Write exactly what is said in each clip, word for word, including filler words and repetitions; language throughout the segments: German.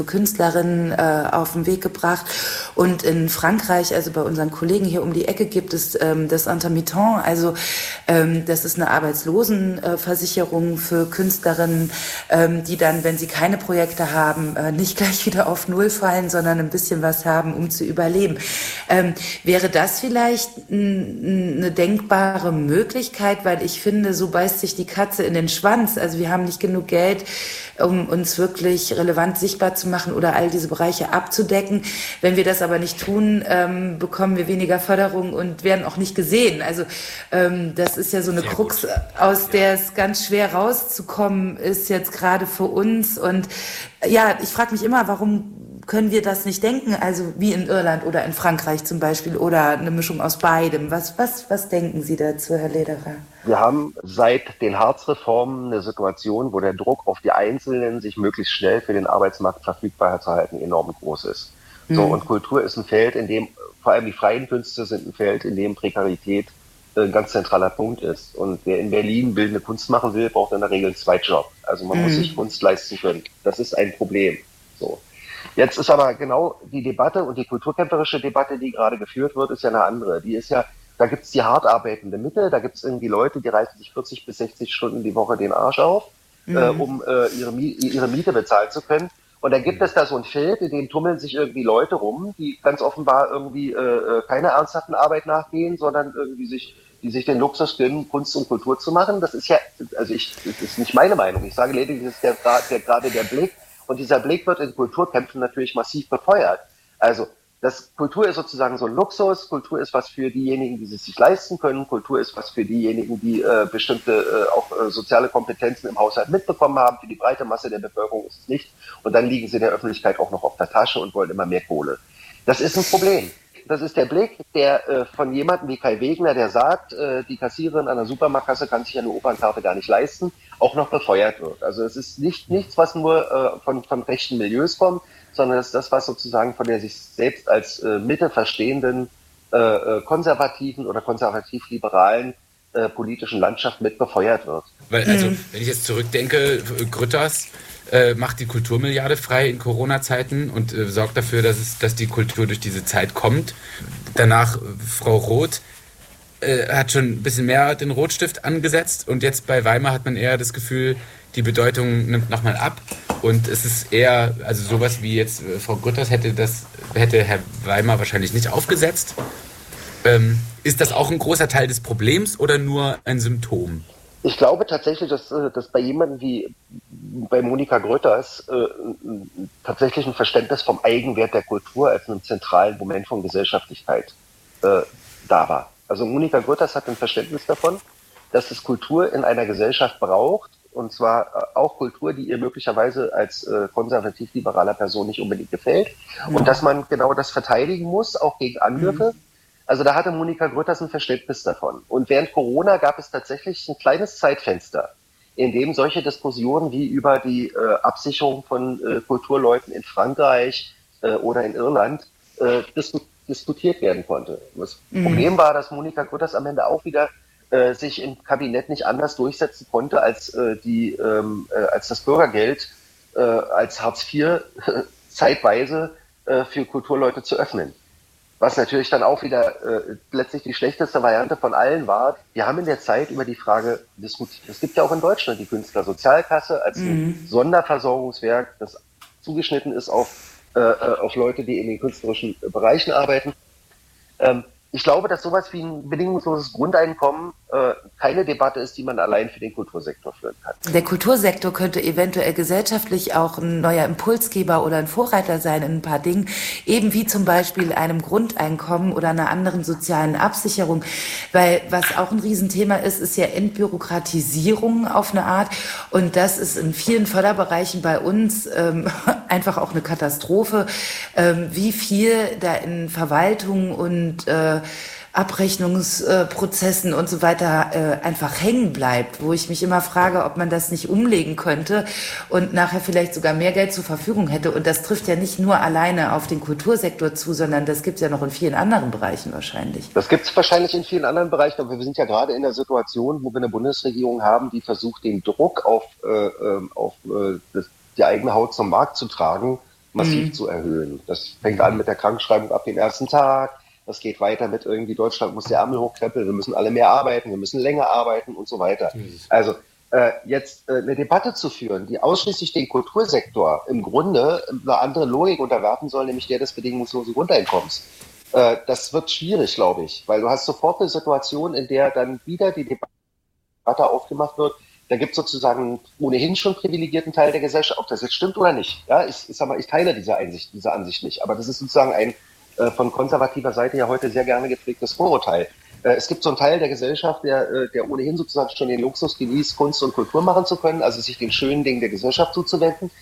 Künstlerinnen äh, auf den Weg gebracht. Und in Frankreich, also bei unseren Kollegen hier um die Ecke, gibt es ähm, das Intermittent. Also ähm, das ist eine Arbeitslosenversicherung für Künstlerinnen, ähm, die dann, wenn sie keine Projekte haben, äh, nicht gleich wieder auf Null fallen, sondern ein bisschen was haben, um zu überleben. Ähm, wäre das vielleicht n- eine denkbare Möglichkeit? Weil ich finde, so beißt sich die Katze in den Schwanz. Also wir haben nicht genug Geld, um uns wirklich relevant sichtbar zu machen oder all diese Bereiche abzudecken. Wenn wir das aber nicht tun, ähm, bekommen wir weniger Förderung und werden auch nicht gesehen. Also ähm, das ist ja so eine Sehr Krux, gut. aus Ja. der es ganz schwer rauszukommen ist jetzt gerade für uns. Und ja, ich frage mich immer, warum können wir das nicht denken? Also wie in Irland oder in Frankreich zum Beispiel oder eine Mischung aus beidem. Was, was, was denken Sie dazu, Herr Lederer? Wir haben seit den Hartz-Reformen eine Situation, wo der Druck auf die Einzelnen, sich möglichst schnell für den Arbeitsmarkt verfügbar zu halten, enorm groß ist. Mhm. So, und Kultur ist ein Feld, in dem, vor allem die freien Künste sind ein Feld, in dem Prekarität ein ganz zentraler Punkt ist. Und wer in Berlin bildende Kunst machen will, braucht in der Regel einen Zweitjob. Also man mhm. muss sich Kunst leisten können. Das ist ein Problem. So. Jetzt ist aber genau die Debatte und die kulturkämpferische Debatte, die gerade geführt wird, ist ja eine andere. Die ist ja, da gibt es die hart arbeitende Mitte, da gibt es irgendwie Leute, die reißen sich vierzig bis sechzig Stunden die Woche den Arsch auf, mhm. äh, um äh, ihre, ihre Miete bezahlen zu können. Und dann gibt es da so ein Feld, in dem tummeln sich irgendwie Leute rum, die ganz offenbar irgendwie äh, keine ernsthaften Arbeit nachgehen, sondern irgendwie sich, die sich den Luxus gönnen, Kunst und Kultur zu machen. Das ist ja, also ich, das ist nicht meine Meinung. Ich sage lediglich, das ist der, der, gerade der Blick. Und dieser Blick wird in Kulturkämpfen natürlich massiv befeuert. Also das Kultur ist sozusagen so ein Luxus, Kultur ist was für diejenigen, die es sich leisten können, Kultur ist was für diejenigen, die äh, bestimmte äh, auch äh, soziale Kompetenzen im Haushalt mitbekommen haben, für die breite Masse der Bevölkerung ist es nicht. Und dann liegen sie in der Öffentlichkeit auch noch auf der Tasche und wollen immer mehr Kohle. Das ist ein Problem. Das ist der Blick, der äh, von jemandem wie Kai Wegner, der sagt, äh, die Kassiererin an der Supermarktkasse kann sich eine Opernkarte gar nicht leisten, auch noch befeuert wird. Also es ist nicht nichts, was nur äh, von, von rechten Milieus kommt, sondern es ist das, was sozusagen von der sich selbst als äh, Mitte verstehenden äh, konservativen oder konservativ-liberalen äh, politischen Landschaft mit befeuert wird. Weil, also, mhm. wenn ich jetzt zurückdenke, Grütters äh, macht die Kulturmilliarde frei in Corona-Zeiten und äh, sorgt dafür, dass, es, dass die Kultur durch diese Zeit kommt. Danach äh, Frau Roth äh, hat schon ein bisschen mehr den Rotstift angesetzt und jetzt bei Weimar hat man eher das Gefühl, die Bedeutung nimmt nochmal ab und es ist eher, also sowas wie jetzt äh, Frau Grütters hätte das, hätte Herr Weimar wahrscheinlich nicht aufgesetzt. Ähm, ist das auch ein großer Teil des Problems oder nur ein Symptom? Ich glaube tatsächlich, dass, dass bei jemandem wie bei Monika Grütters äh, tatsächlich ein Verständnis vom Eigenwert der Kultur als einem zentralen Moment von Gesellschaftlichkeit äh, da war. Also Monika Grütters hat ein Verständnis davon, dass es Kultur in einer Gesellschaft braucht, und zwar auch Kultur, die ihr möglicherweise als äh, konservativ-liberaler Person nicht unbedingt gefällt, mhm. und dass man genau das verteidigen muss, auch gegen Angriffe. Mhm. Also da hatte Monika Grütters ein Verständnis davon. Und während Corona gab es tatsächlich ein kleines Zeitfenster, in dem solche Diskussionen wie über die äh, Absicherung von äh, Kulturleuten in Frankreich äh, oder in Irland äh, dis- diskutiert werden konnte. Das mhm. Problem war, dass Monika Grütters am Ende auch wieder äh, sich im Kabinett nicht anders durchsetzen konnte, als äh, die ähm, äh, als das Bürgergeld äh, als Hartz vier äh, zeitweise äh, für Kulturleute zu öffnen. Was natürlich dann auch wieder äh, letztlich die schlechteste Variante von allen war. Wir haben in der Zeit über die Frage diskutiert. Es gibt ja auch in Deutschland die Künstlersozialkasse als mhm. ein Sonderversorgungswerk, das zugeschnitten ist auf, äh, auf Leute, die in den künstlerischen Bereichen arbeiten. Ähm, ich glaube, dass sowas wie ein bedingungsloses Grundeinkommen äh, keine Debatte ist, die man allein für den Kultursektor führen kann. Der Kultursektor könnte eventuell gesellschaftlich auch ein neuer Impulsgeber oder ein Vorreiter sein in ein paar Dingen, eben wie zum Beispiel einem Grundeinkommen oder einer anderen sozialen Absicherung. Weil was auch ein Riesenthema ist, ist ja Entbürokratisierung auf eine Art. Und das ist in vielen Förderbereichen bei uns ähm, einfach auch eine Katastrophe, ähm, wie viel da in Verwaltung und äh, Abrechnungsprozessen und so weiter äh, einfach hängen bleibt, wo ich mich immer frage, ob man das nicht umlegen könnte und nachher vielleicht sogar mehr Geld zur Verfügung hätte. Und das trifft ja nicht nur alleine auf den Kultursektor zu, sondern das gibt es ja noch in vielen anderen Bereichen wahrscheinlich. Das gibt es wahrscheinlich in vielen anderen Bereichen, aber wir sind ja gerade in der Situation, wo wir eine Bundesregierung haben, die versucht, den Druck auf, äh, auf äh, das, die eigene Haut zum Markt zu tragen, massiv Mhm. zu erhöhen. Das fängt an mit der Krankschreibung ab dem ersten Tag. Das geht weiter mit irgendwie Deutschland muss die Ärmel hochkrempeln, wir müssen alle mehr arbeiten, wir müssen länger arbeiten und so weiter. Also äh, jetzt äh, eine Debatte zu führen, die ausschließlich den Kultursektor im Grunde einer anderen Logik unterwerfen soll, nämlich der des bedingungslosen Grundeinkommens. Äh, das wird schwierig, glaube ich, weil du hast sofort eine Situation, in der dann wieder die Debatte aufgemacht wird. Da gibt es sozusagen einen ohnehin schon privilegierten Teil der Gesellschaft, ob das jetzt stimmt oder nicht. Ja, ich, ich sag mal, ich teile diese Einsicht, diese Ansicht nicht. Aber das ist sozusagen ein äh, von konservativer Seite ja heute sehr gerne gepflegtes Vorurteil. Äh, es gibt so einen Teil der Gesellschaft, der, äh, der ohnehin sozusagen schon den Luxus genießt, Kunst und Kultur machen zu können, also sich den schönen Dingen der Gesellschaft zuzuwenden.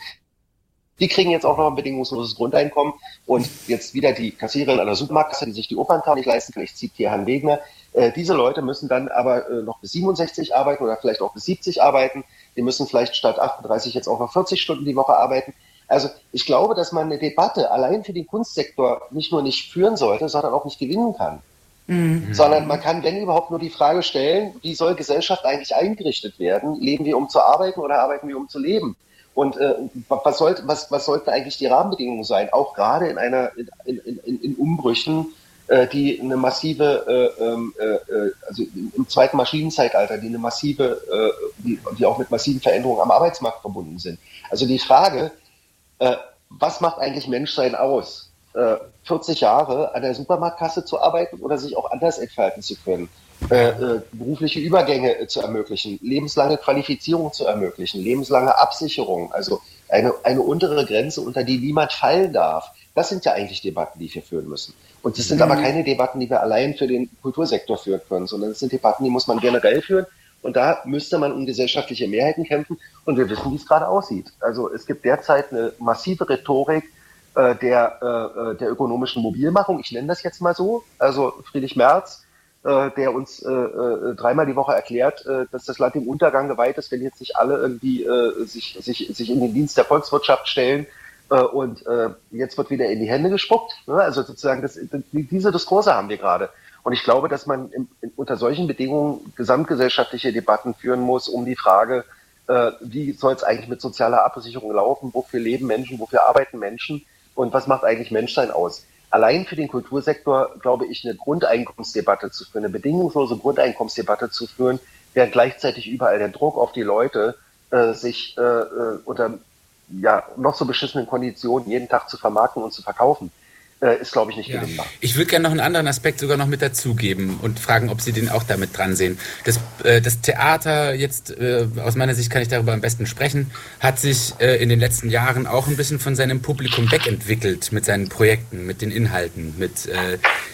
Die kriegen jetzt auch noch ein bedingungsloses Grundeinkommen und jetzt wieder die Kassiererin an der Supermarktkasse, die sich die Opernkarte nicht leisten kann. Ich zitiere Herrn Wegner. Äh, diese Leute müssen dann aber äh, noch bis siebenundsechzig arbeiten oder vielleicht auch bis siebzig arbeiten. Die müssen vielleicht statt achtunddreißig jetzt auch noch vierzig Stunden die Woche arbeiten. Also ich glaube, dass man eine Debatte allein für den Kunstsektor nicht nur nicht führen sollte, sondern auch nicht gewinnen kann. Mhm. Sondern man kann, wenn überhaupt, nur die Frage stellen, wie soll Gesellschaft eigentlich eingerichtet werden? Leben wir, um zu arbeiten oder arbeiten wir, um zu leben? Und äh, was, sollte, was, was sollten eigentlich die Rahmenbedingungen sein? Auch gerade in einer in, in, in, in Umbrüchen, äh, die eine massive, äh, äh, also im zweiten Maschinenzeitalter, die eine massive, äh, die, die auch mit massiven Veränderungen am Arbeitsmarkt verbunden sind. Also die Frage, äh, was macht eigentlich Menschsein aus? Äh, vierzig Jahre an der Supermarktkasse zu arbeiten oder sich auch anders entfalten zu können? Äh, äh, berufliche Übergänge äh, zu ermöglichen, lebenslange Qualifizierung zu ermöglichen, lebenslange Absicherung, also eine, eine untere Grenze, unter die niemand fallen darf. Das sind ja eigentlich Debatten, die wir führen müssen. Und das sind mhm. aber keine Debatten, die wir allein für den Kultursektor führen können, sondern es sind Debatten, die muss man generell führen. Und da müsste man um gesellschaftliche Mehrheiten kämpfen. Und wir wissen, wie es gerade aussieht. Also es gibt derzeit eine massive Rhetorik äh, der, äh, der ökonomischen Mobilmachung. Ich nenne das jetzt mal so. Also Friedrich Merz, der uns äh, äh, dreimal die Woche erklärt, äh, dass das Land dem Untergang geweiht ist, wenn jetzt nicht alle irgendwie äh, sich, sich, sich in den Dienst der Volkswirtschaft stellen äh, und äh, jetzt wird wieder in die Hände gespuckt. Ne? Also sozusagen das, diese Diskurse haben wir gerade. Und ich glaube, dass man in, in, unter solchen Bedingungen gesamtgesellschaftliche Debatten führen muss um die Frage, äh, wie soll es eigentlich mit sozialer Absicherung laufen, wofür leben Menschen, wofür arbeiten Menschen und was macht eigentlich Menschsein aus? Allein für den Kultursektor, glaube ich, eine Grundeinkommensdebatte zu führen, eine bedingungslose Grundeinkommensdebatte zu führen, während gleichzeitig überall der Druck auf die Leute, äh, sich äh, unter ja, noch so beschissenen Konditionen jeden Tag zu vermarkten und zu verkaufen, äh, ist, glaube ich, nicht ja. gewinnbar. Ich würde gerne noch einen anderen Aspekt sogar noch mit dazugeben und fragen, ob Sie den auch damit dran sehen. Das, äh, das Theater, jetzt äh, aus meiner Sicht kann ich darüber am besten sprechen, hat sich äh, in den letzten Jahren auch ein bisschen von seinem Publikum wegentwickelt mit seinen Projekten, mit den Inhalten, mit äh,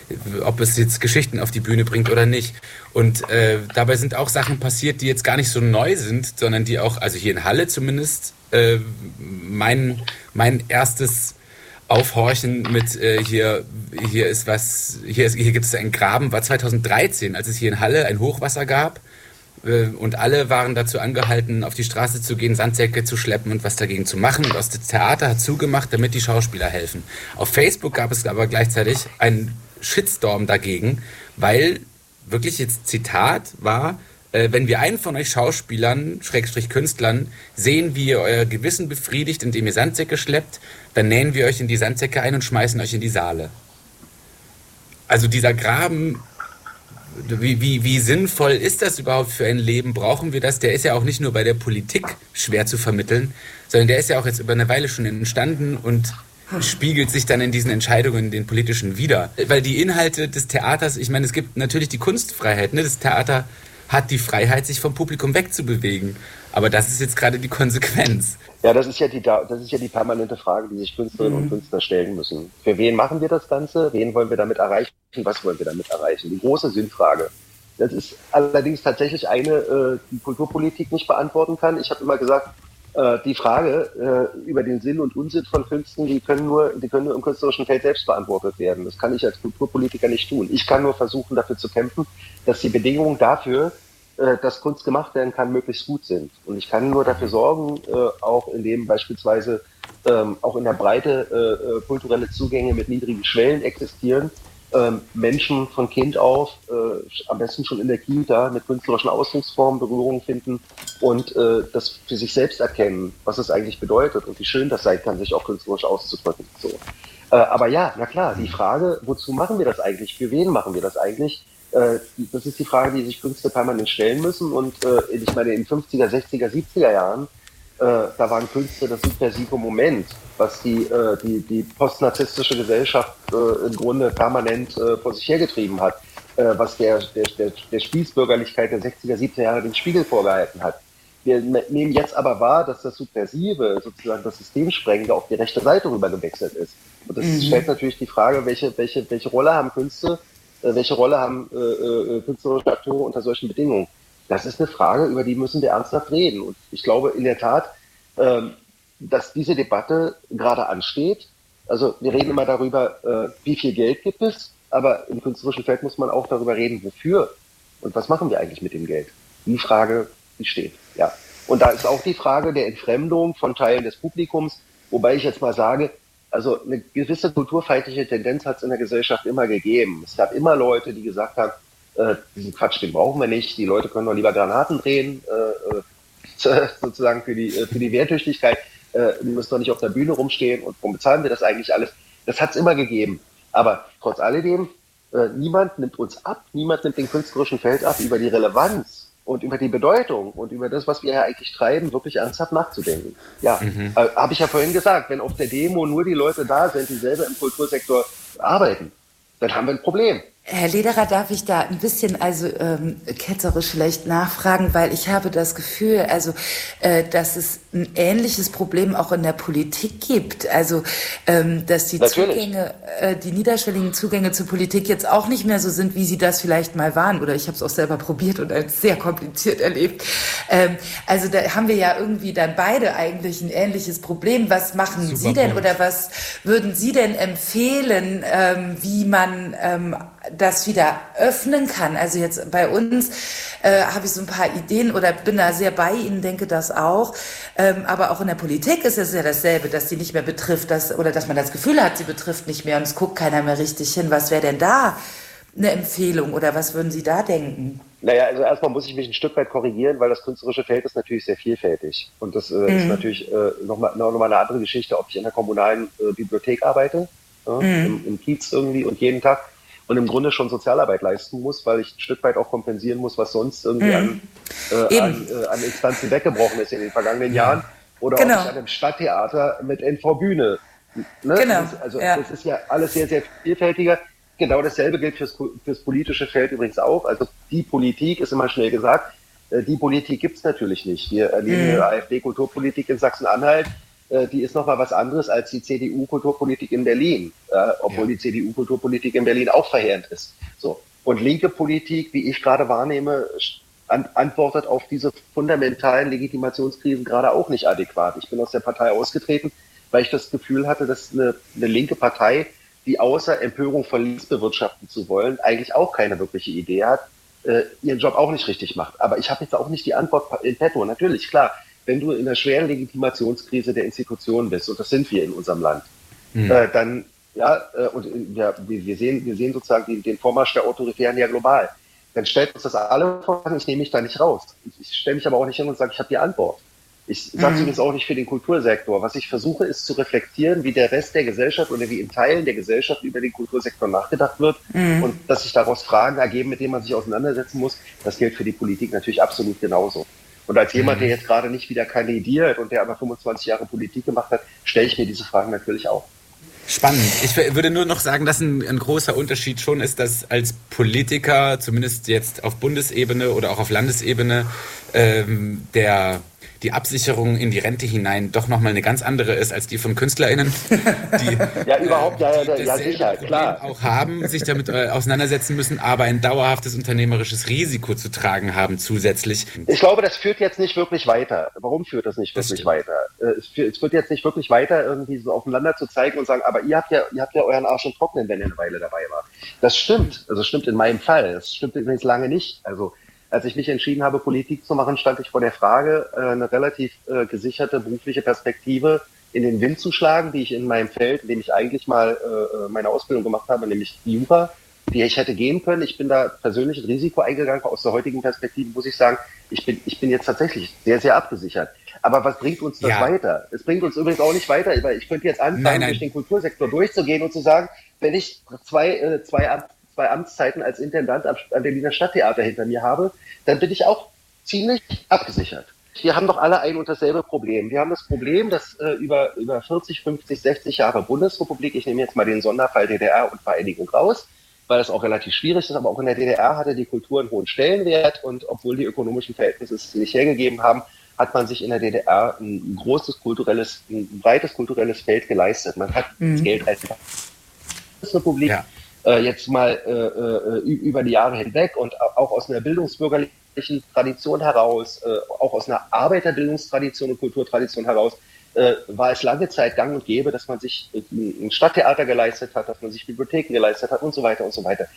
ob es jetzt Geschichten auf die Bühne bringt oder nicht. Und äh, dabei sind auch Sachen passiert, die jetzt gar nicht so neu sind, sondern die auch, also hier in Halle zumindest, äh, mein, mein erstes Aufhorchen mit äh, hier hier ist was hier ist hier gibt es einen Graben, war zweitausenddreizehn, als es hier in Halle ein Hochwasser gab äh, und alle waren dazu angehalten, auf die Straße zu gehen, Sandsäcke zu schleppen und was dagegen zu machen, und das Theater hat zugemacht, damit die Schauspieler helfen. Auf Facebook gab es aber gleichzeitig einen Shitstorm dagegen, weil wirklich jetzt Zitat war: Wenn wir einen von euch Schauspielern, Schrägstrich Künstlern, sehen, wie ihr euer Gewissen befriedigt, indem ihr Sandsäcke schleppt, dann nähen wir euch in die Sandsäcke ein und schmeißen euch in die Saale. Also dieser Graben, wie, wie, wie sinnvoll ist das überhaupt für ein Leben? Brauchen wir das? Der ist ja auch nicht nur bei der Politik schwer zu vermitteln, sondern der ist ja auch jetzt über eine Weile schon entstanden und spiegelt sich dann in diesen Entscheidungen, den politischen, wider. Weil die Inhalte des Theaters, ich meine, es gibt natürlich die Kunstfreiheit, ne? Das Theater hat die Freiheit, sich vom Publikum wegzubewegen. Aber das ist jetzt gerade die Konsequenz. Ja, das ist ja die, das ist ja die permanente Frage, die sich Künstlerinnen mhm. und Künstler stellen müssen. Für wen machen wir das Ganze? Wen wollen wir damit erreichen? Was wollen wir damit erreichen? Die große Sinnfrage. Das ist allerdings tatsächlich eine, äh, die Kulturpolitik nicht beantworten kann. Ich habe immer gesagt, äh, die Frage äh, über den Sinn und Unsinn von Künsten, die können nur, die können nur im künstlerischen Feld selbst beantwortet werden. Das kann ich als Kulturpolitiker nicht tun. Ich kann nur versuchen, dafür zu kämpfen, dass die Bedingungen dafür, äh, dass Kunst gemacht werden kann, möglichst gut sind. Und ich kann nur dafür sorgen, äh, auch indem beispielsweise ähm, auch in der Breite äh, kulturelle Zugänge mit niedrigen Schwellen existieren, ähm, Menschen von Kind auf, äh, am besten schon in der Kita, mit künstlerischen Ausdrucksformen Berührung finden und äh, das für sich selbst erkennen, was es eigentlich bedeutet und wie schön das sein kann, sich auch künstlerisch auszudrücken. So. Äh, aber ja, na klar, die Frage, wozu machen wir das eigentlich, für wen machen wir das eigentlich, äh, das ist die Frage, die sich Künstler permanent stellen müssen und äh, ich meine, in den fünfziger, sechziger, siebziger Jahren, Äh, da waren Künste das subversive Moment, was die, äh, die, die postnarzisstische Gesellschaft äh, im Grunde permanent äh, vor sich hergetrieben hat, äh, was der, der, der, der Spießbürgerlichkeit der sechziger, siebziger Jahre den Spiegel vorgehalten hat. Wir nehmen jetzt aber wahr, dass das Subversive, sozusagen das Systemsprengende, auf die rechte Seite rüber gewechselt ist. Und das mhm. stellt natürlich die Frage, welche, welche, welche Rolle haben Künste, äh, welche Rolle haben äh, äh, künstlerische Akteure unter solchen Bedingungen? Das ist eine Frage, über die müssen wir ernsthaft reden. Und ich glaube in der Tat, ähm, dass diese Debatte gerade ansteht. Also wir reden immer darüber, äh, wie viel Geld gibt es, aber im künstlerischen Feld muss man auch darüber reden, wofür und was machen wir eigentlich mit dem Geld. Die Frage, die steht. Ja. Und da ist auch die Frage der Entfremdung von Teilen des Publikums, wobei ich jetzt mal sage, also eine gewisse kulturfeindliche Tendenz hat es in der Gesellschaft immer gegeben. Es gab immer Leute, die gesagt haben, Äh, diesen Quatsch, den brauchen wir nicht. Die Leute können doch lieber Granaten drehen, äh, äh, sozusagen für die für die Wehrtüchtigkeit. Äh, die müssen doch nicht auf der Bühne rumstehen. Und warum bezahlen wir das eigentlich alles? Das hat es immer gegeben. Aber trotz alledem, äh, niemand nimmt uns ab, niemand nimmt den künstlerischen Feld ab, über die Relevanz und über die Bedeutung und über das, was wir ja eigentlich treiben, wirklich ernsthaft nachzudenken. Ja, mhm. äh, habe ich ja vorhin gesagt, wenn auf der Demo nur die Leute da sind, die selber im Kultursektor arbeiten, dann haben wir ein Problem. Herr Lederer, darf ich da ein bisschen also ähm, ketzerisch vielleicht nachfragen, weil ich habe das Gefühl, also äh, dass es ein ähnliches Problem auch in der Politik gibt, also ähm, dass die Natürlich. Zugänge, äh, die niederschwelligen Zugänge zur Politik jetzt auch nicht mehr so sind, wie sie das vielleicht mal waren, oder ich habe es auch selber probiert und als sehr kompliziert erlebt. Ähm, also da haben wir ja irgendwie dann beide eigentlich ein ähnliches Problem. Was machen Super Sie denn Punkt. Oder was würden Sie denn empfehlen, ähm, wie man ähm, das wieder öffnen kann? Also jetzt bei uns äh, habe ich so ein paar Ideen oder bin da sehr bei Ihnen, denke das auch. Ähm, aber auch in der Politik ist es ja dasselbe, dass die nicht mehr betrifft, dass, oder dass man das Gefühl hat, sie betrifft nicht mehr und es guckt keiner mehr richtig hin. Was wäre denn da eine Empfehlung oder was würden Sie da denken? Naja, also erstmal muss ich mich ein Stück weit korrigieren, weil das künstlerische Feld ist natürlich sehr vielfältig. Und das äh, mhm. ist natürlich äh, nochmal noch mal eine andere Geschichte, ob ich in der kommunalen äh, Bibliothek arbeite, äh, mhm. im, im Kiez irgendwie und jeden Tag und im Grunde schon Sozialarbeit leisten muss, weil ich ein Stück weit auch kompensieren muss, was sonst irgendwie mhm. an, äh, an, äh, an Instanzen weggebrochen ist in den vergangenen ja. Jahren. Oder genau. ob ich an einem Stadttheater mit N V Bühne. Ne? Genau. Das ist, also ja. das ist ja alles sehr, sehr vielfältiger. Genau dasselbe gilt fürs, fürs politische Feld übrigens auch. Also die Politik ist immer schnell gesagt. Die Politik gibt's natürlich nicht. Wir erleben eine mhm. AfD-Kulturpolitik in Sachsen-Anhalt. Die ist nochmal was anderes als die C D U-Kulturpolitik in Berlin, äh, obwohl ja. die C D U-Kulturpolitik in Berlin auch verheerend ist. So. Und linke Politik, wie ich gerade wahrnehme, an, antwortet auf diese fundamentalen Legitimationskrisen gerade auch nicht adäquat. Ich bin aus der Partei ausgetreten, weil ich das Gefühl hatte, dass eine, eine linke Partei, die außer Empörung von links bewirtschaften zu wollen, eigentlich auch keine wirkliche Idee hat, äh, ihren Job auch nicht richtig macht. Aber ich habe jetzt auch nicht die Antwort in petto. Natürlich, klar, wenn du in einer schweren Legitimationskrise der Institutionen bist, und das sind wir in unserem Land, mhm. äh, dann, ja, äh, und ja, wir sehen, wir sehen sozusagen den, den Vormarsch der Autoritären ja global. Dann stellt uns das alle vor, ich nehme mich da nicht raus. Ich stelle mich aber auch nicht hin und sage, ich habe die Antwort. Ich sage es mhm. übrigens auch nicht für den Kultursektor. Was ich versuche, ist zu reflektieren, wie der Rest der Gesellschaft oder wie in Teilen der Gesellschaft über den Kultursektor nachgedacht wird mhm. und dass sich daraus Fragen ergeben, mit denen man sich auseinandersetzen muss. Das gilt für die Politik natürlich absolut genauso. Und als jemand, der jetzt gerade nicht wieder kandidiert und der aber fünfundzwanzig Jahre Politik gemacht hat, stelle ich mir diese Fragen natürlich auch. Spannend. Ich würde nur noch sagen, dass ein, ein großer Unterschied schon ist, dass als Politiker, zumindest jetzt auf Bundesebene oder auch auf Landesebene, ähm, der die Absicherung in die Rente hinein doch nochmal eine ganz andere ist als die von KünstlerInnen, die ja überhaupt ja, ja, ja sicher, klar auch haben, sich damit äh, auseinandersetzen müssen, aber ein dauerhaftes unternehmerisches Risiko zu tragen haben zusätzlich. Ich glaube, das führt jetzt nicht wirklich weiter. Warum führt das nicht wirklich das weiter? Es führt, es führt jetzt nicht wirklich weiter, irgendwie so aufeinander zu zeigen und sagen, aber ihr habt ja, ihr habt ja euren Arsch im Trocknen, wenn ihr eine Weile dabei war. Das stimmt. Also stimmt in meinem Fall. Das stimmt übrigens lange nicht. Also als ich mich entschieden habe, Politik zu machen, stand ich vor der Frage, eine relativ äh, gesicherte berufliche Perspektive in den Wind zu schlagen, die ich in meinem Feld, in dem ich eigentlich mal äh, meine Ausbildung gemacht habe, nämlich Jura, die ich hätte gehen können. Ich bin da persönlich ein Risiko eingegangen. Aus der heutigen Perspektive muss ich sagen, ich bin, ich bin jetzt tatsächlich sehr, sehr abgesichert. Aber was bringt uns das ja. weiter? Es bringt uns übrigens auch nicht weiter, weil ich könnte jetzt anfangen, nein, nein. durch den Kultursektor durchzugehen und zu sagen, wenn ich zwei, äh, zwei, Am- zwei Amtszeiten als Intendant am, am Berliner Stadttheater hinter mir habe, dann bin ich auch ziemlich abgesichert. Wir haben doch alle ein und dasselbe Problem. Wir haben das Problem, dass äh, über, über vierzig, fünfzig, sechzig Jahre Bundesrepublik, ich nehme jetzt mal den Sonderfall D D R und Vereinigung raus, weil das auch relativ schwierig ist, aber auch in der D D R hatte die Kultur einen hohen Stellenwert und obwohl die ökonomischen Verhältnisse es nicht hergegeben haben, hat man sich in der D D R ein großes kulturelles, ein breites kulturelles Feld geleistet. Man hat mhm. das Geld als Bundesrepublik ja. äh, jetzt mal äh, äh, über die Jahre hinweg und auch aus einer bildungsbürgerlichen Tradition heraus, äh, auch aus einer Arbeiterbildungstradition und Kulturtradition heraus, äh, war es lange Zeit gang und gäbe, dass man sich äh, ein Stadttheater geleistet hat, dass man sich Bibliotheken geleistet hat und so weiter und so weiter.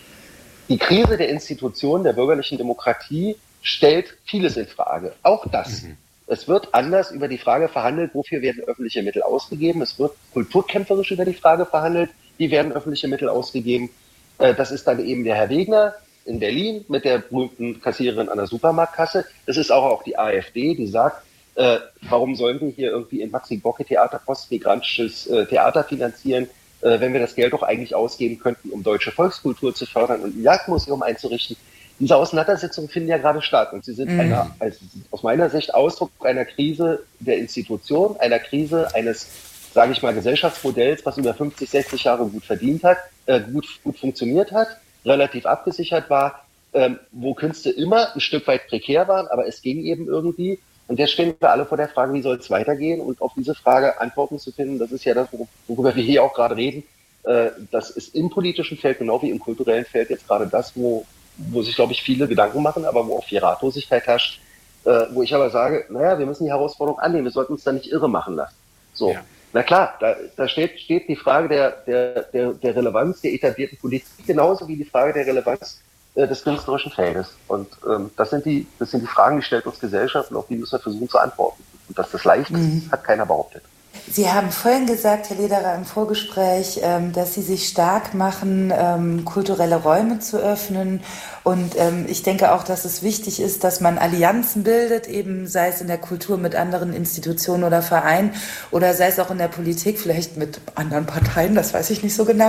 Die Krise der Institutionen der bürgerlichen Demokratie stellt vieles in Frage. Auch das. Mhm. Es wird anders über die Frage verhandelt, wofür werden öffentliche Mittel ausgegeben. Es wird kulturkämpferisch über die Frage verhandelt, wie werden öffentliche Mittel ausgegeben. Äh, das ist dann eben der Herr Wegner in Berlin mit der berühmten Kassiererin an der Supermarktkasse. Das ist auch, auch die AfD, die sagt, äh, warum sollen wir hier irgendwie im Maxi-Gorki-Theater postmigrantisches äh, Theater finanzieren, äh, wenn wir das Geld doch eigentlich ausgeben könnten, um deutsche Volkskultur zu fördern und ein Jagdmuseum einzurichten. Diese Auseinandersetzungen finden ja gerade statt und sie sind mhm. einer, also aus meiner Sicht Ausdruck einer Krise der Institution, einer Krise eines, sage ich mal, Gesellschaftsmodells, was über fünfzig, sechzig Jahre gut verdient hat, äh, gut, gut funktioniert hat, relativ abgesichert war, ähm, wo Künste immer ein Stück weit prekär waren, aber es ging eben irgendwie. Und jetzt stehen wir alle vor der Frage, wie soll es weitergehen? Und auf diese Frage Antworten zu finden, das ist ja das, worüber wir hier auch gerade reden. Äh, das ist im politischen Feld, genau wie im kulturellen Feld, jetzt gerade das, wo, wo sich, glaube ich, viele Gedanken machen, aber wo auch viel Ratlosigkeit herrscht. Äh, wo ich aber sage, naja, wir müssen die Herausforderung annehmen, wir sollten uns da nicht irre machen lassen. So. Ja. Na klar, da, da steht, steht die Frage der, der, der, der Relevanz der etablierten Politik genauso wie die Frage der Relevanz äh, des künstlerischen Feldes. Und ähm, das sind die, das sind die Fragen, die stellt uns Gesellschaft und auf die müssen wir versuchen zu antworten. Und dass das leicht ist, mhm. hat keiner behauptet. Sie haben vorhin gesagt, Herr Lederer, im Vorgespräch, dass Sie sich stark machen, kulturelle Räume zu öffnen. Und ich denke auch, dass es wichtig ist, dass man Allianzen bildet, eben sei es in der Kultur mit anderen Institutionen oder Vereinen oder sei es auch in der Politik, vielleicht mit anderen Parteien, das weiß ich nicht so genau.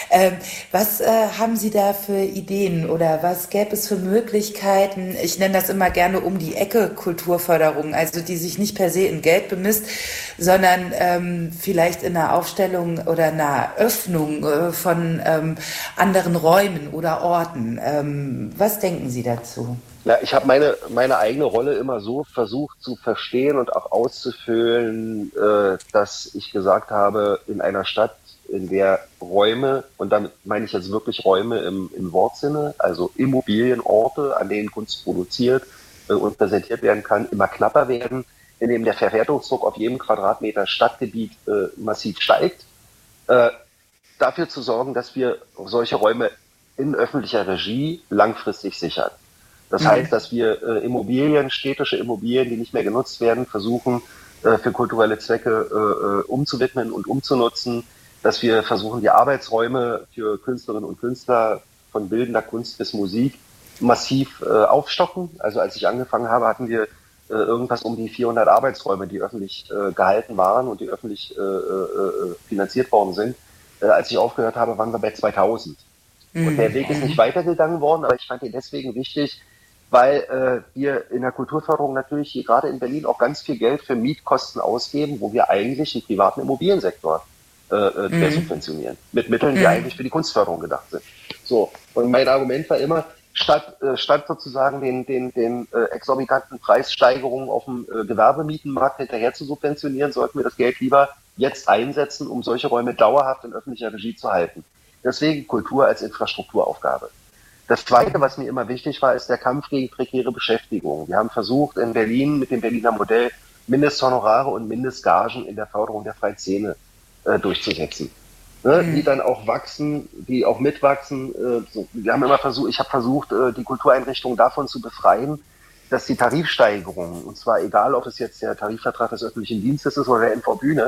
Was haben Sie da für Ideen oder was gäbe es für Möglichkeiten? Ich nenne das immer gerne um die Ecke Kulturförderung, also die sich nicht per se in Geld bemisst, sondern ähm, vielleicht in einer Aufstellung oder einer Öffnung äh, von ähm, anderen Räumen oder Orten. Ähm, was denken Sie dazu? Ja, ich habe meine, meine eigene Rolle immer so versucht zu verstehen und auch auszufüllen, äh, dass ich gesagt habe, in einer Stadt, in der Räume, und damit meine ich jetzt wirklich Räume im, im Wortsinne, also Immobilienorte, an denen Kunst produziert äh, und präsentiert werden kann, immer knapper werden, in dem der Verwertungsdruck auf jedem Quadratmeter Stadtgebiet äh, massiv steigt, äh, dafür zu sorgen, dass wir solche Räume in öffentlicher Regie langfristig sichern. Das mhm. heißt, dass wir äh, Immobilien, städtische Immobilien, die nicht mehr genutzt werden, versuchen äh, für kulturelle Zwecke äh, umzuwidmen und umzunutzen, dass wir versuchen, die Arbeitsräume für Künstlerinnen und Künstler von bildender Kunst bis Musik massiv äh, aufstocken. Also als ich angefangen habe, hatten wir irgendwas um die vierhundert Arbeitsräume, die öffentlich äh, gehalten waren und die öffentlich äh, äh, finanziert worden sind. Äh, als ich aufgehört habe, waren wir bei zweitausend. Mhm. Und der Weg ist nicht weitergegangen worden, aber ich fand ihn deswegen wichtig, weil äh, wir in der Kulturförderung natürlich hier gerade in Berlin auch ganz viel Geld für Mietkosten ausgeben, wo wir eigentlich den privaten Immobiliensektor äh, mhm. subventionieren. Mit Mitteln, die mhm. eigentlich für die Kunstförderung gedacht sind. So. Und mein Argument war immer, Statt, äh, statt sozusagen den, den, den äh, exorbitanten Preissteigerungen auf dem äh, Gewerbemietenmarkt hinterher zu subventionieren, sollten wir das Geld lieber jetzt einsetzen, um solche Räume dauerhaft in öffentlicher Regie zu halten. Deswegen Kultur als Infrastrukturaufgabe. Das Zweite, was mir immer wichtig war, ist der Kampf gegen prekäre Beschäftigung. Wir haben versucht, in Berlin mit dem Berliner Modell Mindesthonorare und Mindestgagen in der Förderung der freien Szene äh, durchzusetzen. Ne, mhm. die dann auch wachsen, die auch mitwachsen. Äh, so. Wir haben immer versucht, ich habe versucht, äh, die Kultureinrichtungen davon zu befreien, dass die Tarifsteigerungen, und zwar egal, ob es jetzt der Tarifvertrag des öffentlichen Dienstes ist oder der N V Bühne,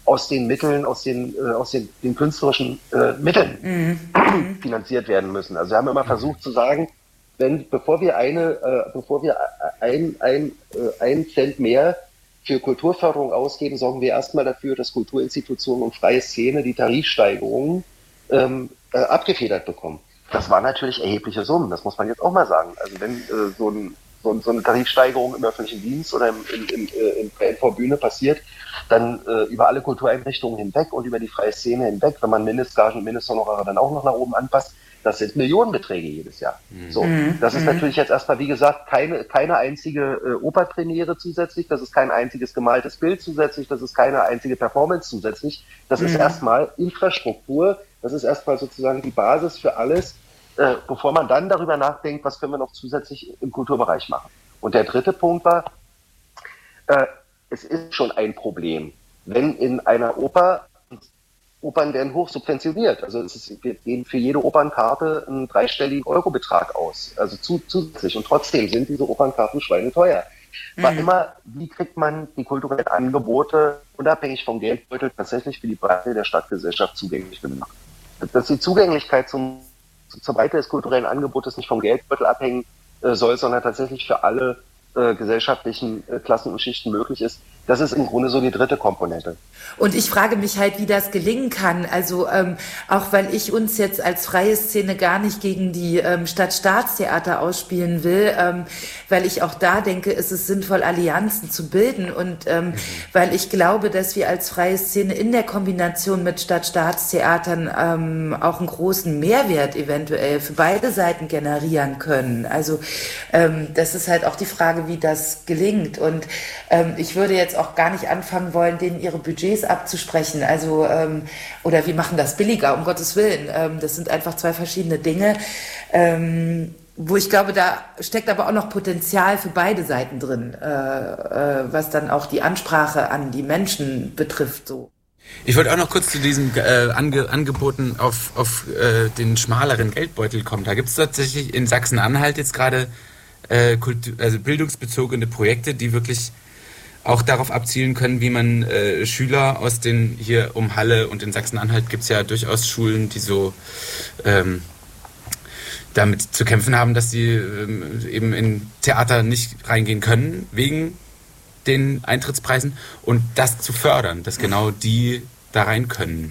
aus den Mitteln, aus den, äh, aus den, den künstlerischen äh, Mitteln mhm. finanziert werden müssen. Also wir haben immer versucht zu sagen, wenn, bevor wir eine, äh, bevor wir ein, ein, äh, ein Cent mehr für Kulturförderung ausgeben, sorgen wir erstmal dafür, dass Kulturinstitutionen und freie Szene die Tarifsteigerungen ähm, äh, abgefedert bekommen. Das waren natürlich erhebliche Summen, das muss man jetzt auch mal sagen. Also wenn äh, so ein So, so eine Tarifsteigerung im öffentlichen Dienst oder im, im, im, im N V Bühne passiert, dann äh, über alle Kultureinrichtungen hinweg und über die freie Szene hinweg, wenn man Mindestgagen und Mindesthonorare dann auch noch nach oben anpasst, das sind Millionenbeträge jedes Jahr. Mhm. So, das ist natürlich jetzt erstmal, wie gesagt, keine, keine einzige äh, Operpremiere zusätzlich, das ist kein einziges gemaltes Bild zusätzlich, das ist keine einzige Performance zusätzlich, das mhm. ist erstmal Infrastruktur, das ist erstmal sozusagen die Basis für alles, Äh, bevor man dann darüber nachdenkt, was können wir noch zusätzlich im Kulturbereich machen. Und der dritte Punkt war, äh, es ist schon ein Problem, wenn in einer Oper, Opern werden hoch subventioniert, also es ist, wir geben für jede Opernkarte einen dreistelligen Eurobetrag aus, also zu, zusätzlich, und trotzdem sind diese Opernkarten schweineteuer. War mhm. immer, wie kriegt man die kulturellen Angebote unabhängig vom Geldbeutel tatsächlich für die Breite der Stadtgesellschaft zugänglich gemacht. Dass die Zugänglichkeit zum zur Breite des kulturellen Angebotes nicht vom Geldbeutel abhängen äh, soll, sondern tatsächlich für alle äh, gesellschaftlichen äh, Klassen und Schichten möglich ist. Das ist im Grunde so die dritte Komponente. Und ich frage mich halt, wie das gelingen kann. Also ähm, auch weil ich uns jetzt als freie Szene gar nicht gegen die ähm, Stadtstaatstheater ausspielen will, ähm, weil ich auch da denke, ist es sinnvoll, Allianzen zu bilden. Und ähm, mhm. weil ich glaube, dass wir als freie Szene in der Kombination mit Stadtstaatstheatern ähm, auch einen großen Mehrwert eventuell für beide Seiten generieren können. Also ähm, das ist halt auch die Frage, wie das gelingt. Und ähm, ich würde jetzt auch gar nicht anfangen wollen, denen ihre Budgets abzusprechen. Also, ähm, oder wir machen das billiger, um Gottes Willen. Ähm, das sind einfach zwei verschiedene Dinge, ähm, wo ich glaube, da steckt aber auch noch Potenzial für beide Seiten drin, äh, äh, was dann auch die Ansprache an die Menschen betrifft. So. Ich wollte auch noch kurz zu diesen äh, Ange- Angeboten auf, auf äh, den schmaleren Geldbeutel kommen. Da gibt es tatsächlich in Sachsen-Anhalt jetzt gerade äh, Kultur- also bildungsbezogene Projekte, die wirklich auch darauf abzielen können, wie man äh, Schüler aus den, hier um Halle und in Sachsen-Anhalt gibt es ja durchaus Schulen, die so ähm, damit zu kämpfen haben, dass sie ähm, eben in Theater nicht reingehen können, wegen den Eintrittspreisen, und das zu fördern, dass genau die da rein können.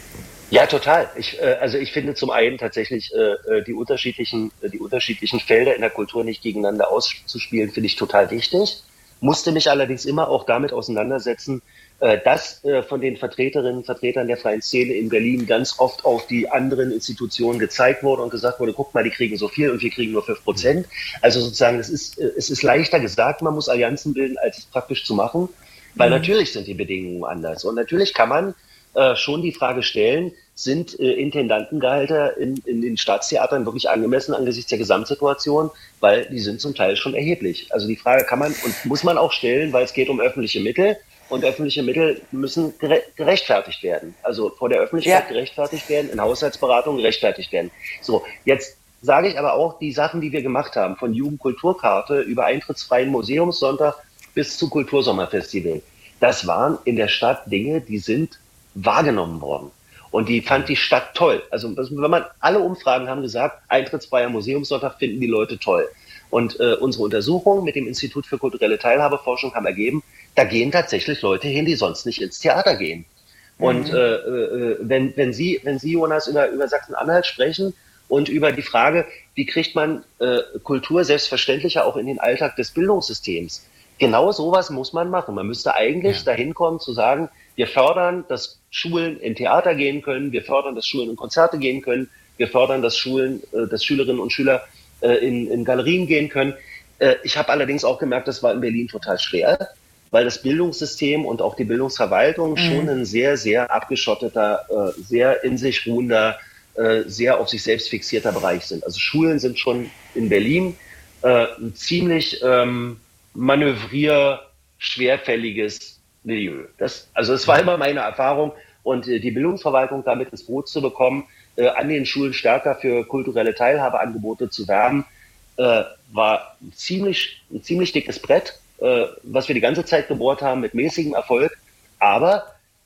Ja, total. Ich, äh, also ich finde zum einen tatsächlich äh, die unterschiedlichen, die unterschiedlichen Felder in der Kultur nicht gegeneinander auszuspielen, finde ich total wichtig. Musste mich allerdings immer auch damit auseinandersetzen, äh, dass äh, von den Vertreterinnen und Vertretern der freien Szene in Berlin ganz oft auf die anderen Institutionen gezeigt wurde und gesagt wurde, guck mal, die kriegen so viel und wir kriegen nur fünf Prozent. Also sozusagen, es ist, äh, es ist leichter gesagt, man muss Allianzen bilden, als es praktisch zu machen, weil mhm. natürlich sind die Bedingungen anders. Und natürlich kann man äh, schon die Frage stellen, sind äh, Intendantengehalter in, in den Staatstheatern wirklich angemessen angesichts der Gesamtsituation, weil die sind zum Teil schon erheblich. Also die Frage kann man und muss man auch stellen, weil es geht um öffentliche Mittel und öffentliche Mittel müssen gere- gerechtfertigt werden. Also vor der Öffentlichkeit ja. gerechtfertigt werden, in Haushaltsberatungen gerechtfertigt werden. So, jetzt sage ich aber auch, die Sachen, die wir gemacht haben, von Jugendkulturkarte über eintrittsfreien Museumssonntag bis zu Kultursommerfestival, das waren in der Stadt Dinge, die sind wahrgenommen worden. Und die fand die Stadt toll. Also wenn man, alle Umfragen haben gesagt, eintrittsfreier Museumssonntag finden die Leute toll. Und äh, unsere Untersuchungen mit dem Institut für kulturelle Teilhabeforschung haben ergeben, da gehen tatsächlich Leute hin, die sonst nicht ins Theater gehen. Mhm. Und äh, äh, wenn, wenn Sie, wenn Sie, Jonas, über, über Sachsen-Anhalt sprechen und über die Frage, wie kriegt man äh, Kultur selbstverständlicher auch in den Alltag des Bildungssystems, genau sowas muss man machen. Man müsste eigentlich ja. dahin kommen zu sagen, wir fördern, dass Schulen in Theater gehen können, wir fördern, dass Schulen in Konzerte gehen können, wir fördern, dass Schulen, äh, dass Schülerinnen und Schüler äh, in, in Galerien gehen können. Äh, ich habe allerdings auch gemerkt, das war in Berlin total schwer, weil das Bildungssystem und auch die Bildungsverwaltung mhm. schon ein sehr, sehr abgeschotteter, äh, sehr in sich ruhender, äh, sehr auf sich selbst fixierter Bereich sind. Also Schulen sind schon in Berlin äh, ein ziemlich ähm, manövrier schwerfälliges Milieu. Das, also es war immer meine Erfahrung, und äh, die Bildungsverwaltung damit ins Boot zu bekommen, äh, an den Schulen stärker für kulturelle Teilhabeangebote zu werben, äh, war ein ziemlich, ein ziemlich dickes Brett, äh, was wir die ganze Zeit gebohrt haben mit mäßigem Erfolg. Aber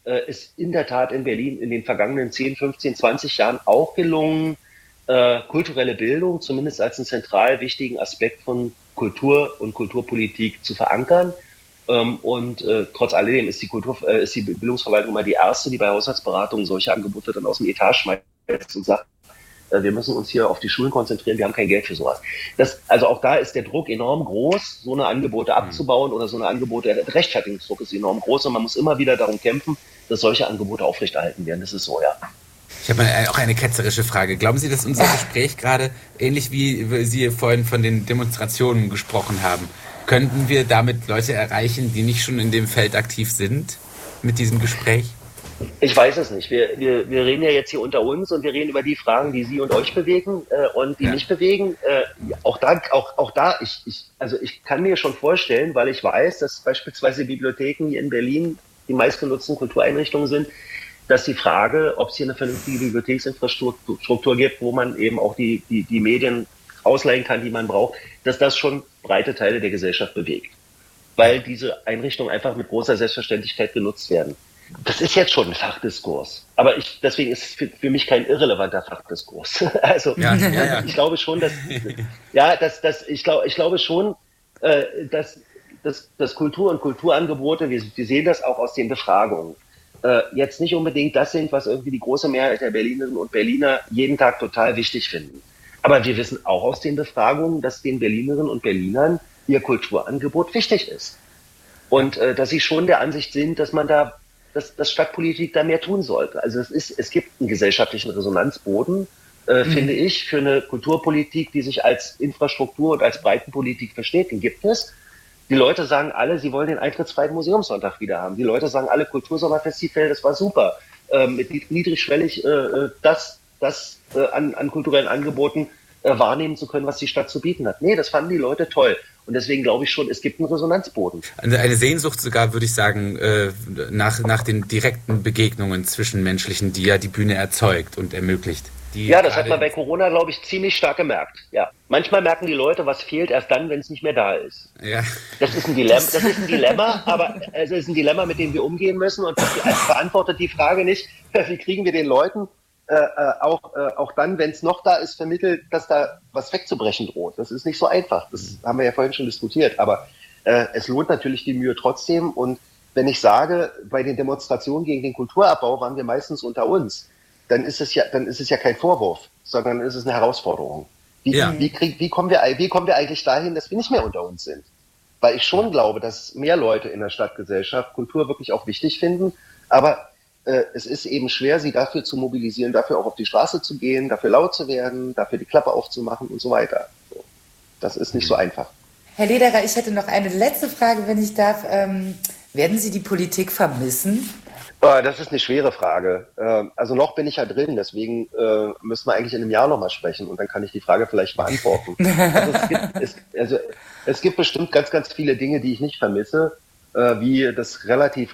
äh, ist in der Tat in Berlin in den vergangenen zehn, fünfzehn, zwanzig Jahren auch gelungen, äh, kulturelle Bildung zumindest als einen zentral wichtigen Aspekt von Kultur und Kulturpolitik zu verankern. Ähm, und äh, trotz alledem ist die Kultur, äh, ist die Bildungsverwaltung immer die erste, die bei Haushaltsberatungen solche Angebote dann aus dem Etat schmeißt und sagt, äh, wir müssen uns hier auf die Schulen konzentrieren, wir haben kein Geld für sowas. Das, also auch da ist der Druck enorm groß, so eine Angebote abzubauen oder so eine Angebote, der Rechtfertigungsdruck ist enorm groß und man muss immer wieder darum kämpfen, dass solche Angebote aufrechterhalten werden. Das ist so, ja. Ich habe auch eine ketzerische Frage. Glauben Sie, dass unser Gespräch gerade, ähnlich wie Sie vorhin von den Demonstrationen gesprochen haben, könnten wir damit Leute erreichen, die nicht schon in dem Feld aktiv sind, mit diesem Gespräch? Ich weiß es nicht. Wir, wir, wir reden ja jetzt hier unter uns und wir reden über die Fragen, die Sie und euch bewegen äh, und die ja. mich bewegen. Äh, auch da, auch, auch da ich, ich, also ich kann mir schon vorstellen, weil ich weiß, dass beispielsweise Bibliotheken hier in Berlin die meistgenutzten Kultureinrichtungen sind, dass die Frage, ob es hier eine vernünftige Bibliotheksinfrastruktur gibt, wo man eben auch die, die, die Medien ausleihen kann, die man braucht, dass das schon breite Teile der Gesellschaft bewegt. Weil diese Einrichtungen einfach mit großer Selbstverständlichkeit genutzt werden. Das ist jetzt schon ein Fachdiskurs. Aber ich, deswegen ist es für, für mich kein irrelevanter Fachdiskurs. Also, ja, ja, ja. ich glaube schon, dass, ja, dass, dass, ich glaube, ich glaube schon, äh, dass, dass, dass Kultur und Kulturangebote, wir, wir sehen das auch aus den Befragungen, äh, jetzt nicht unbedingt das sind, was irgendwie die große Mehrheit der Berlinerinnen und Berliner jeden Tag total wichtig finden. Aber wir wissen auch aus den Befragungen, dass den Berlinerinnen und Berlinern ihr Kulturangebot wichtig ist. Und äh, dass sie schon der Ansicht sind, dass man da, dass, dass Stadtpolitik da mehr tun sollte. Also es ist, es gibt einen gesellschaftlichen Resonanzboden, äh, mhm. finde ich, für eine Kulturpolitik, die sich als Infrastruktur und als Breitenpolitik versteht. Den gibt es. Die Leute sagen alle, sie wollen den eintrittsfreien Museumssonntag wieder haben. Die Leute sagen alle, Kultursommerfestival, das war super. Äh, mit niedrigschwellig äh, das, das äh, an, an kulturellen Angeboten äh, wahrnehmen zu können, was die Stadt zu bieten hat. Nee, das fanden die Leute toll. Und deswegen glaube ich schon, es gibt einen Resonanzboden. Eine Sehnsucht sogar, würde ich sagen, äh, nach, nach den direkten Begegnungen zwischenmenschlichen, die ja die Bühne erzeugt und ermöglicht. Die ja, das hat man bei Corona, glaube ich, ziemlich stark gemerkt. Ja. Manchmal merken die Leute, was fehlt, erst dann, wenn es nicht mehr da ist. Ja. Das ist ein Dilemma, das ist ein Dilemma, aber es ist ein Dilemma, mit dem wir umgehen müssen. Und das beantwortet die Frage nicht, wie kriegen wir den Leuten äh, auch, äh, auch dann, wenn es noch da ist, vermittelt, dass da was wegzubrechen droht. Das ist nicht so einfach. Das haben wir ja vorhin schon diskutiert. Aber äh, es lohnt natürlich die Mühe trotzdem. Und wenn ich sage, bei den Demonstrationen gegen den Kulturabbau waren wir meistens unter uns, dann ist es ja, dann ist es ja kein Vorwurf, sondern ist es eine Herausforderung. Wie, ja. wie, krieg, wie, kommen wir, wie kommen wir eigentlich dahin, dass wir nicht mehr unter uns sind? Weil ich schon glaube, dass mehr Leute in der Stadtgesellschaft Kultur wirklich auch wichtig finden, aber äh, es ist eben schwer, sie dafür zu mobilisieren, dafür auch auf die Straße zu gehen, dafür laut zu werden, dafür die Klappe aufzumachen und so weiter. So. Das ist nicht so einfach. Herr Lederer, ich hätte noch eine letzte Frage, wenn ich darf. Ähm, werden Sie die Politik vermissen? Das ist eine schwere Frage. Also noch bin ich ja drin, deswegen müssen wir eigentlich in einem Jahr nochmal sprechen und dann kann ich die Frage vielleicht beantworten. Also es, gibt, es, also es gibt bestimmt ganz, ganz viele Dinge, die ich nicht vermisse, wie das relativ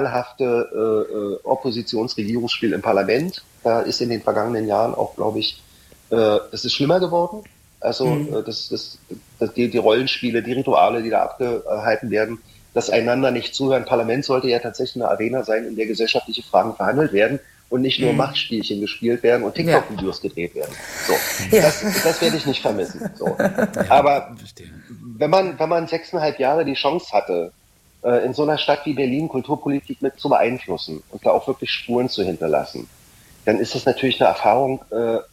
ritualhafte Oppositionsregierungsspiel im Parlament. Da ist in den vergangenen Jahren auch, glaube ich, es ist schlimmer geworden. Also mhm. das, das, das, die, die Rollenspiele, die Rituale, die da abgehalten werden, das einander nicht zuhören. Parlament sollte ja tatsächlich eine Arena sein, in der gesellschaftliche Fragen verhandelt werden und nicht nur mhm. Machtspielchen gespielt werden und TikTok-Videos ja. gedreht werden. So, ja. das, das werde ich nicht vermissen. So. Ja, aber wenn man, wenn man sechseinhalb Jahre die Chance hatte, in so einer Stadt wie Berlin Kulturpolitik mit zu beeinflussen und da auch wirklich Spuren zu hinterlassen, dann ist das natürlich eine Erfahrung,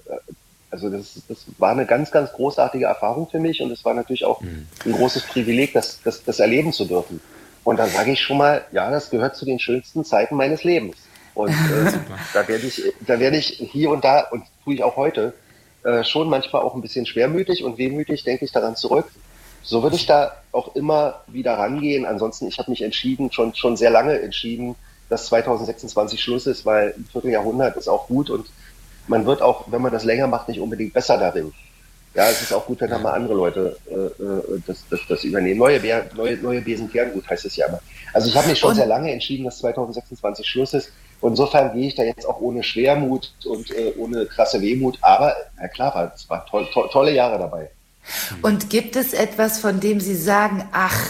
also das, das war eine ganz, ganz großartige Erfahrung für mich und es war natürlich auch mhm. ein großes Privileg, das, das, das erleben zu dürfen. Und da sage ich schon mal, ja, das gehört zu den schönsten Zeiten meines Lebens. Und äh, da werde ich, da werde ich hier und da, und tue ich auch heute, äh, schon manchmal auch ein bisschen schwermütig und wehmütig, denke ich daran zurück. So würde ich da auch immer wieder rangehen. Ansonsten, ich habe mich entschieden, schon, schon sehr lange entschieden, dass zwanzig sechsundzwanzig Schluss ist, weil ein Vierteljahrhundert ist auch gut und man wird auch, wenn man das länger macht, nicht unbedingt besser darin. Ja, es ist auch gut, wenn da mal andere Leute äh, das, das, das übernehmen. Neue, Bär, neue, neue Besen kehren gut, heißt es ja immer. Also ich habe mich schon und sehr lange entschieden, dass zwanzig sechsundzwanzig Schluss ist. Und insofern gehe ich da jetzt auch ohne Schwermut und äh, ohne krasse Wehmut. Aber, ja klar, es war toll, to- tolle Jahre dabei. Und gibt es etwas, von dem Sie sagen, ach,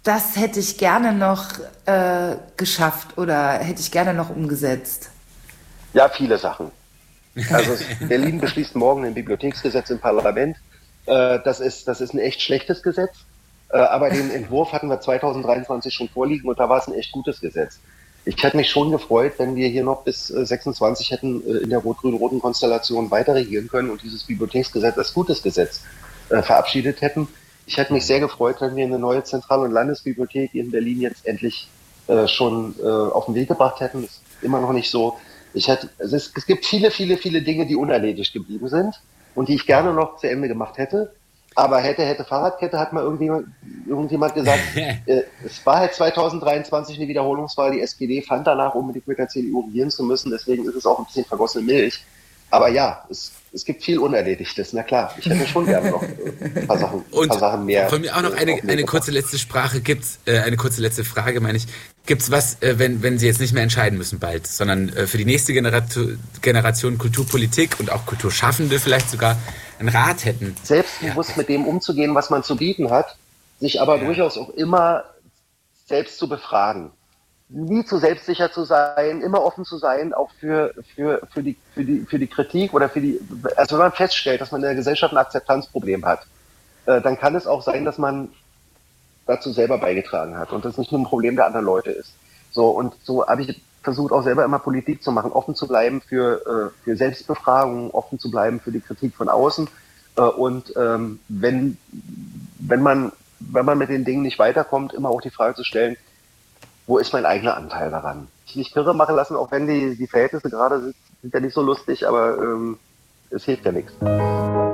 das hätte ich gerne noch äh, geschafft oder hätte ich gerne noch umgesetzt? Ja, viele Sachen. Also Berlin beschließt morgen ein Bibliotheksgesetz im Parlament. Äh, das ist, das ist ein echt schlechtes Gesetz. Äh, aber den Entwurf hatten wir zwanzig dreiundzwanzig schon vorliegen und da war es ein echt gutes Gesetz. Ich hätte mich schon gefreut, wenn wir hier noch bis äh, sechsundzwanzig hätten äh, in der rot-grün-roten Konstellation weiter regieren können und dieses Bibliotheksgesetz als gutes Gesetz äh, verabschiedet hätten. Ich hätte mich sehr gefreut, wenn wir eine neue Zentral- und Landesbibliothek in Berlin jetzt endlich äh, schon äh, auf den Weg gebracht hätten. Das ist immer noch nicht so. Ich hätte, also es, es gibt viele, viele, viele Dinge, die unerledigt geblieben sind und die ich gerne noch zu Ende gemacht hätte. Aber hätte, hätte Fahrradkette, hat mal irgendjemand, irgendjemand gesagt, äh, es war halt zwanzig dreiundzwanzig eine Wiederholungswahl, die S P D fand danach unbedingt mit der C D U regieren zu müssen, deswegen ist es auch ein bisschen vergossene Milch. Aber ja, es, es gibt viel Unerledigtes, na klar. Ich hätte schon gerne noch ein paar Sachen, ein paar Sachen mehr. Von mir auch noch eine, eine kurze letzte Sprache gibt's, äh, eine kurze letzte Frage, meine ich. Gibt's was, äh, wenn, wenn Sie jetzt nicht mehr entscheiden müssen bald, sondern äh, für die nächste Generation, Generation Kulturpolitik und auch Kulturschaffende vielleicht sogar einen Rat hätten? Selbstbewusst ja. mit dem umzugehen, was man zu bieten hat, sich aber ja. durchaus auch immer selbst zu befragen. Nie zu selbstsicher zu sein, immer offen zu sein, auch für, für, für, die, für, die, für die Kritik oder für die, also wenn man feststellt, dass man in der Gesellschaft ein Akzeptanzproblem hat, äh, dann kann es auch sein, dass man dazu selber beigetragen hat und das nicht nur ein Problem der anderen Leute ist. So, und so habe ich versucht, auch selber immer Politik zu machen, offen zu bleiben für, äh, für Selbstbefragung, offen zu bleiben für die Kritik von außen äh, und ähm, wenn, wenn man, wenn man mit den Dingen nicht weiterkommt, immer auch die Frage zu stellen, wo ist mein eigener Anteil daran? Ich nicht kirre machen lassen, auch wenn die, die Verhältnisse gerade sind, sind ja nicht so lustig, aber ähm, es hilft ja nichts.